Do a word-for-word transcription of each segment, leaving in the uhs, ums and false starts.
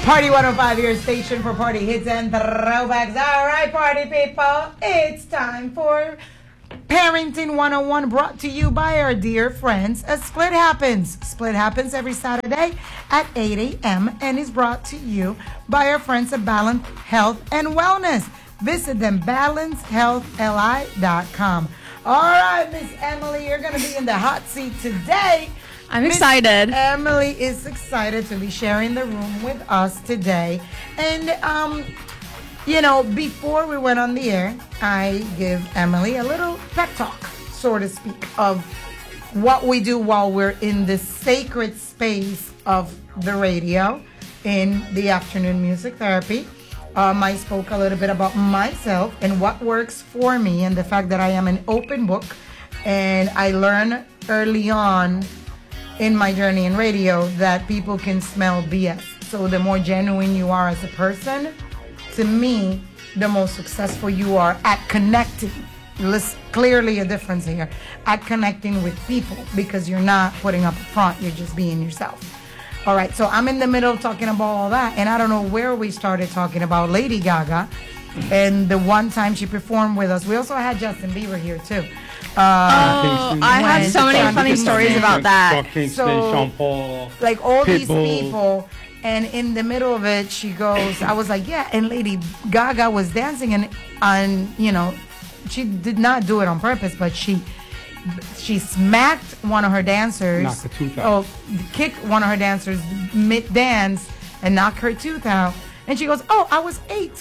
Party one oh five, your station for party hits and throwbacks. All right, party people, it's time for Parenting one oh one, brought to you by our dear friends at Split Happens. Split Happens every Saturday at eight a.m. and is brought to you by our friends at Balance Health and Wellness. Visit them, balance health l i dot com. All right, Miss Emily, you're going to be in the hot seat today. I'm Miss excited. Emily is excited to be sharing the room with us today. And, um, you know, before we went on the air, I give Emily a little pep talk, so to speak, of what we do while we're in the sacred space of the radio in the afternoon music therapy. Um, I spoke a little bit about myself and what works for me and the fact that I am an open book. And I learned early on in my journey in radio that people can smell B S. So the more genuine you are as a person, to me, the most successful you are at connecting. There's clearly a difference here at connecting with people because you're not putting up a front, you're just being yourself. All right, so I'm in the middle of talking about all that, and I don't know where we started talking about Lady Gaga and the one time she performed with us. We also had Justin Bieber here too. Uh, oh, I have so many funny stories about that. So, like all these people, and in the middle of it, she goes, I was like, yeah, and Lady Gaga was dancing, and, and you know, she did not do it on purpose, but she she smacked one of her dancers. Knocked the tooth out. Oh, kicked one of her dancers mid-dance and knocked her tooth out. And she goes, oh, I was eight.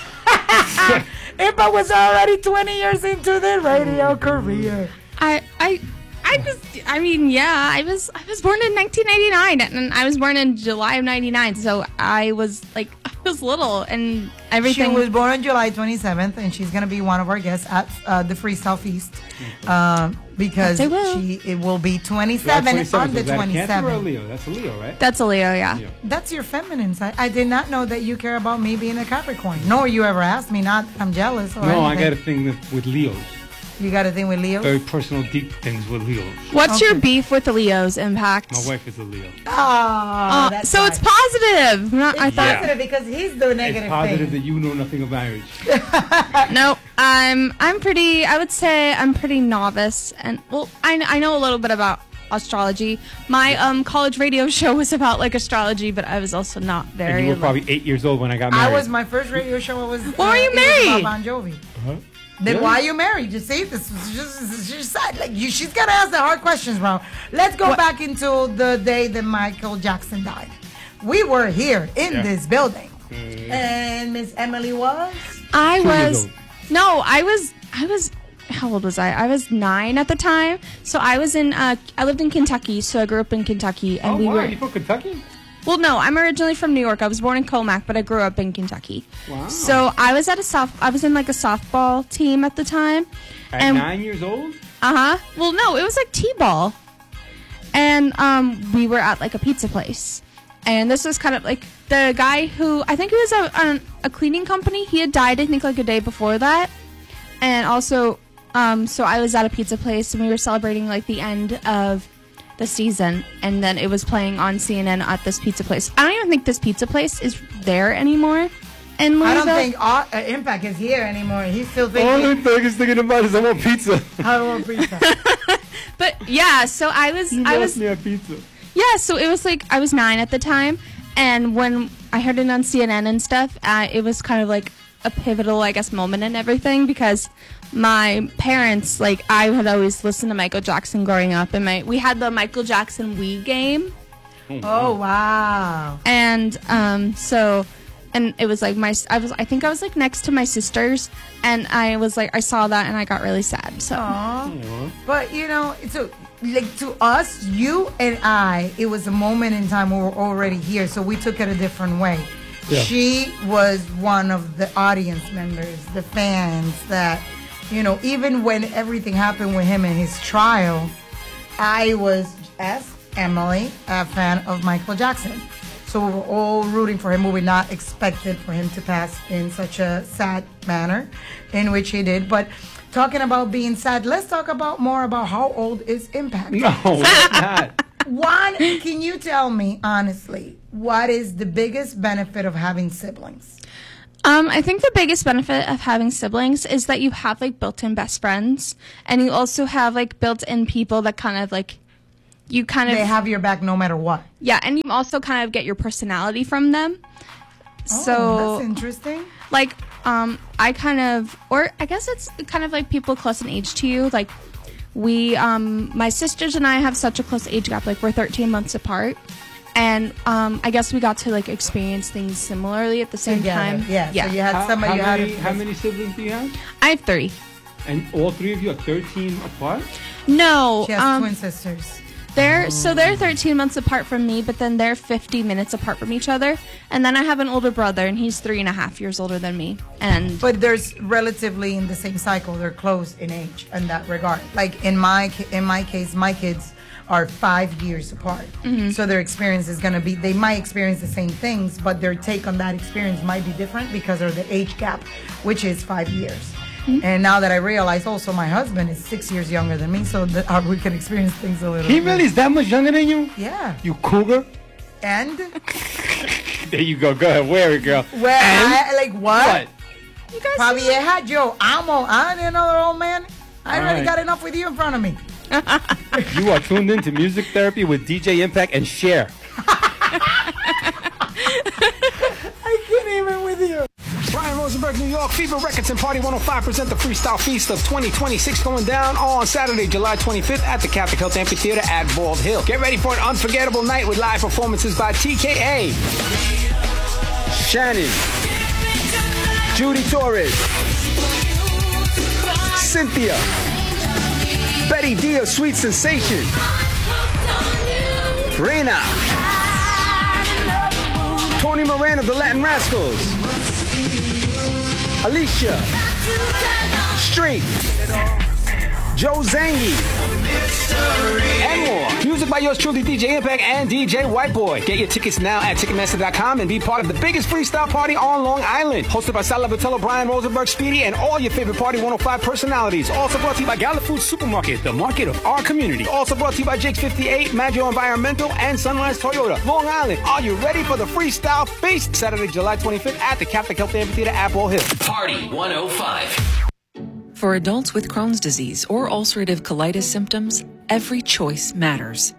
If I was already twenty years into the radio career. I, I, I just, I mean, yeah, I was, I was born in nineteen eighty-nine, and I was born in July of ninety-nine, so I was, like, I was little, and everything. She was born on July twenty-seventh, and she's going to be one of our guests at uh, the Freestyle Feast, um, because she it will be twenty-seven on the twenty-seventh. That's a Leo. That's a Leo, right? That's a Leo, yeah. Leo. That's your feminine side. I did not know that you care about me being a Capricorn, nor you ever asked me. Not that I'm jealous or No, anything. I got a thing with, with Leos. You got a thing with Leos? Very personal, deep things with Leos. What's Okay. your beef with the Leos, Impact? My wife is a Leo. Oh, Uh, that's so why. it's positive. Not, I It's thought. positive because he's the negative It's positive thing. that you know nothing of marriage. No, I'm I'm pretty. I would say I'm pretty novice, and well, I I know a little bit about astrology. My um college radio show was about like astrology, but I was also not very. And you were like- probably eight years old when I got married. I was my first radio show. Was Why were you it was married? about Bon Jovi. Uh-huh. Then Really? why are you married? You see, this is just, this is just sad. Like you, she's gonna ask the hard questions, bro. Let's go What? back into the day that Michael Jackson died. We were here in Yeah. this building, and Miss Emily was. I Two years was old. no, I was I was how old was I? I was nine at the time. So I was in uh I lived in Kentucky, so I grew up in Kentucky, and Oh, we wow. were You from Kentucky? well, no, I'm originally from New York. I was born in Comac, but I grew up in Kentucky. Wow. So I was at a soft I was in like a softball team at the time. At and nine years old? Uh-huh. Well, no, it was like T-ball. And um, we were at like a pizza place. And this was kind of like the guy who, I think he was a, a, a cleaning company. He had died, I think, like a day before that. And also, um, so I was at a pizza place and we were celebrating like the end of the season. And then it was playing on C N N at this pizza place. I don't even think this pizza place is there anymore in Louisville. I don't think uh, uh, Impact is here anymore. He's still All thinking. I'm is thinking about is I want pizza. I want pizza. But yeah, so I was, You I lost was, me at pizza. yeah, so it was like I was nine at the time, and when I heard it on C N N and stuff, uh, it was kind of like a pivotal, I guess, moment and everything because my parents, like, I had always listened to Michael Jackson growing up, and my we had the Michael Jackson Wii game, Oh wow! and um, so. And it was like my, I was, I think I was like next to my sisters, and I was like, I saw that, and I got really sad. So, Aw. But you know, so like to us, you and I, it was a moment in time where we were already here, so we took it a different way. Yeah. She was one of the audience members, the fans that, you know, even when everything happened with him in his trial, I was, as Emily, a fan of Michael Jackson. So we were all rooting for him. We were not expected for him to pass in such a sad manner in which he did. But talking about being sad, let's talk about more about how old is Impact. No, we're not. Juan, can you tell me honestly, what is the biggest benefit of having siblings? Um, I think the biggest benefit of having siblings is that you have like built-in best friends, and you also have like built-in people that kind of like you kind of They have your back no matter what. yeah, and you also kind of get your personality from them. Oh, so that's interesting. like um, I kind of, or I guess it's kind of like people close in age to you. Like we, um, my sisters and I have such a close age gap. Like we're thirteen months apart. And um, I guess we got to like experience things similarly at the same Together. time. Yeah. yeah. So you had How, somebody how you had many, to- how many siblings do you have? I have three. And all three of you are thirteen apart? No, She has um, twin sisters. they're so they're thirteen months apart from me, but then they're fifty minutes apart from each other. And then I have an older brother, and he's three and a half years older than me. And But there's relatively in the same cycle. They're close in age in that regard. Like in my ca- in my case, my kids are five years apart. So their experience is going to be, they might experience the same things, but their take on that experience might be different because of the age gap, which is five years. And now that I realize also my husband is six years younger than me, so that uh, we can experience things a little He bit. really is that much younger than you? Yeah. You cougar? And There you go. Go ahead. Wear it, girl. well, I, like what? What? you guys, Pavieja, yo, amo. I need another old man. I All already right. got enough with you in front of me. You are tuned in to Music Therapy with D J Impact and Cher. I can't even with you. Brian Rosenberg, New York. Fever Records and Party one oh five present the Freestyle Feast of twenty twenty-six going down on Saturday, July twenty-fifth at the Catholic Health Amphitheater at Bald Hill. Get ready for an unforgettable night with live performances by T K A, Shannon, Judy Torres, Cynthia, Betty D of Sweet Sensation, Reina, Tony Moran of the Latin Rascals, Alicia, Street, Joe Zangi, and more. Music by yours truly, D J Impact and D J Whiteboy. Get your tickets now at Ticketmaster dot com and be part of the biggest freestyle party on Long Island. Hosted by Sal Vitello, Brian Rosenberg, Speedy, and all your favorite Party one oh five personalities. Also brought to you by Gala Food Supermarket, the market of our community. Also brought to you by Jake's fifty-eight, Maggio Environmental, and Sunrise Toyota. Long Island, are you ready for the Freestyle Feast? Saturday, July twenty-fifth at the Catholic Health Amphitheater at Ball Hill. Party one oh five. For adults with Crohn's disease or ulcerative colitis symptoms, every choice matters.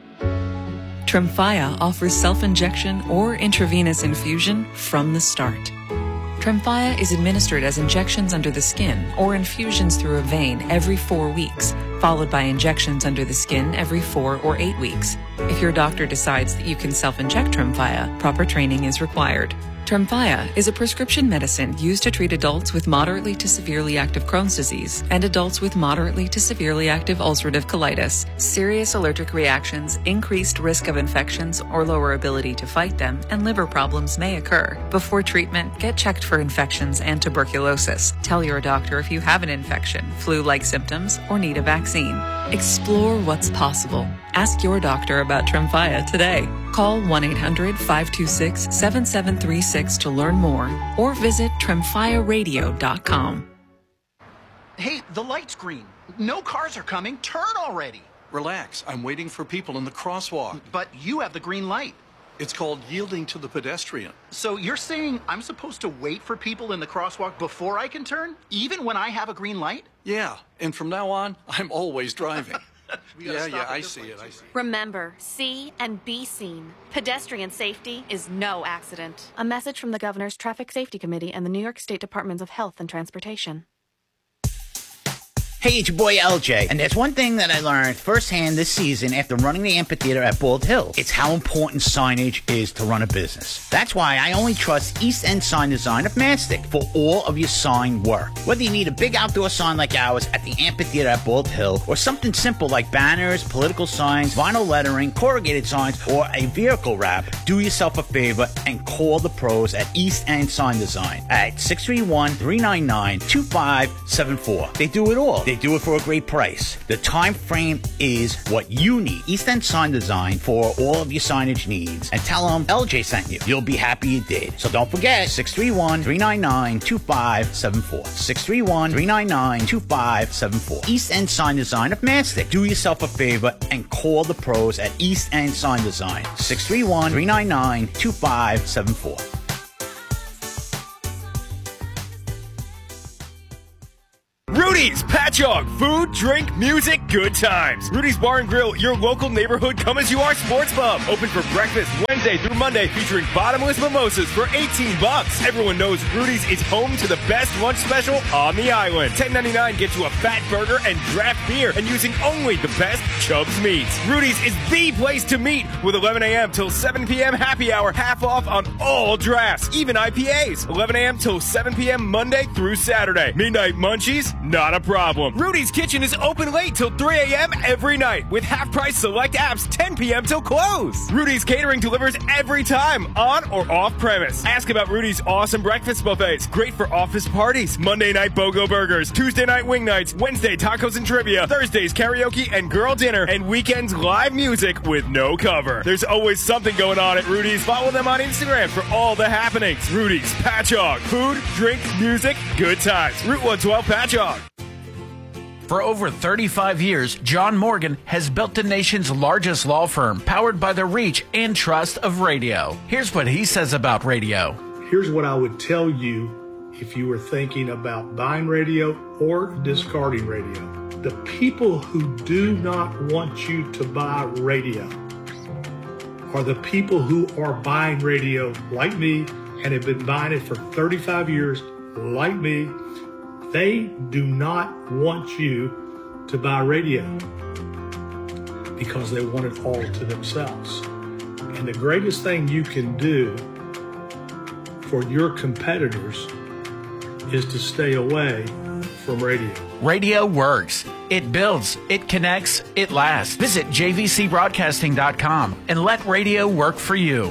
Tremfya offers self-injection or intravenous infusion from the start. Tremfya is administered as injections under the skin or infusions through a vein every four weeks, followed by injections under the skin every four or eight weeks. If your doctor decides that you can self-inject Tremfya, proper training is required. Tremfya is a prescription medicine used to treat adults with moderately to severely active Crohn's disease and adults with moderately to severely active ulcerative colitis. Serious allergic reactions, increased risk of infections or lower ability to fight them, and liver problems may occur. Before treatment, get checked for infections and tuberculosis. Tell your doctor if you have an infection, flu-like symptoms, or need a vaccine. Explore what's possible. Ask your doctor about Tremfya today. Call one eight hundred, five two six, seven seven three six to learn more or visit tremfya radio dot com. Hey, the light's green. No cars are coming. Turn already. Relax, I'm waiting for people in the crosswalk. But you have the green light. It's called yielding to the pedestrian. So you're saying I'm supposed to wait for people in the crosswalk before I can turn? Even when I have a green light? Yeah, and from now on, I'm always driving. We gotta Yeah, stop yeah, at I this see light, it, I too. see it. Remember, see and be seen. Pedestrian safety is no accident. A message from the Governor's Traffic Safety Committee and the New York State Departments of Health and Transportation. Hey, it's your boy L J, and there's one thing that I learned firsthand this season after running the amphitheater at Bald Hill. It's how important signage is to run a business. That's why I only trust East End Sign Design of Mastic for all of your sign work. Whether you need a big outdoor sign like ours at the amphitheater at Bald Hill, or something simple like banners, political signs, vinyl lettering, corrugated signs, or a vehicle wrap, do yourself a favor and call the pros at East End Sign Design at six three one, three nine nine, two five seven four. They do it all. They're they do it for a great price. The time frame is what you need. East End Sign Design for all of your signage needs. And tell them L J sent you. You'll be happy you did. So don't forget, six three one, three nine nine, two five seven four. six three one, three nine nine, two five seven four. East End Sign Design of Mastic. Do yourself a favor and call the pros at East End Sign Design. six three one, three nine nine, two five seven four. Rudy's Patchogue, food, drink, music, good times. Rudy's Bar and Grill, your local neighborhood come-as-you-are sports pub. Open for breakfast Wednesday through Monday, featuring bottomless mimosas for eighteen bucks. Everyone knows Rudy's is home to the best lunch special on the island. ten ninety-nine gets you a fat burger and draft beer, and using only the best Chubb's meats. Rudy's is the place to meet with eleven a.m. till seven p.m. happy hour, half off on all drafts, even I P As. eleven a.m. till seven p.m. Monday through Saturday. Midnight munchies? Not a problem. Rudy's Kitchen is open late till three a.m. every night with half-price select apps ten p.m. till close. Rudy's Catering delivers every time, on or off premise. Ask about Rudy's awesome breakfast buffets. Great for office parties. Monday night BOGO burgers. Tuesday night wing nights. Wednesday tacos and trivia. Thursdays karaoke and girl dinner. And weekends live music with no cover. There's always something going on at Rudy's. Follow them on Instagram for all the happenings. Rudy's Patchogue. Food, drink, music, good times. Route one twelve Patchogue. For over thirty-five years, John Morgan has built the nation's largest law firm, powered by the reach and trust of radio. Here's what he says about radio. Here's what I would tell you if you were thinking about buying radio or discarding radio. The people who do not want you to buy radio are the people who are buying radio like me and have been buying it for thirty-five years like me. They do not want you to buy radio because they want it all to themselves. And the greatest thing you can do for your competitors is to stay away from radio. Radio works. It builds. It connects. It lasts. Visit j v c broadcasting dot com and let radio work for you.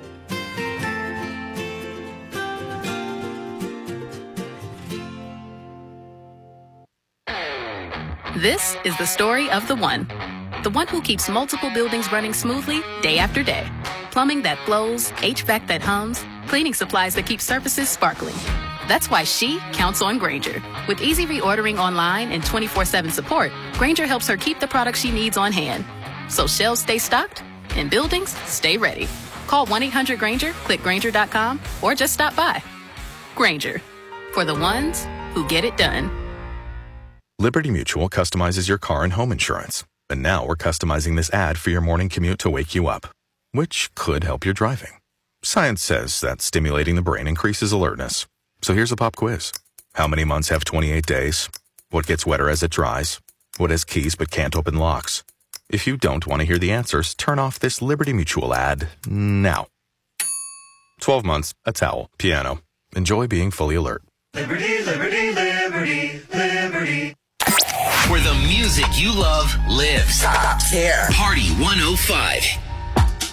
This is the story of the one. The one who keeps multiple buildings running smoothly day after day. Plumbing that flows, H V A C that hums, cleaning supplies that keep surfaces sparkling. That's why she counts on Grainger. With easy reordering online and twenty-four seven support, Grainger helps her keep the products she needs on hand. So shelves stay stocked and buildings stay ready. Call one eight hundred Grainger, click Grainger dot com, or just stop by. Grainger, for the ones who get it done. Liberty Mutual customizes your car and home insurance. And now we're customizing this ad for your morning commute to wake you up, which could help your driving. Science says that stimulating the brain increases alertness. So here's a pop quiz. How many months have twenty-eight days? What gets wetter as it dries? What has keys but can't open locks? If you don't want to hear the answers, turn off this Liberty Mutual ad now. twelve months, a towel, piano. Enjoy being fully alert. Liberty, liberty, liberty, liberty. Where the music you love lives. Stops here. Party one oh five.